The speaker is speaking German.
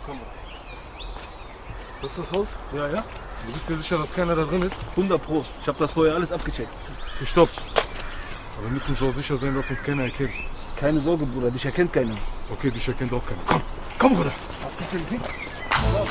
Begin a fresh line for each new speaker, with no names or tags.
Das ist das Haus?
Ja, ja.
Du bist dir sicher, dass keiner da drin ist?
100 Pro. Ich habe das vorher alles abgecheckt.
Okay, stopp. Aber wir müssen so sicher sein, dass uns keiner erkennt.
Keine Sorge, Bruder. Dich erkennt keiner.
Okay, dich erkennt auch keiner. Komm, Bruder.
Was gibt's denn?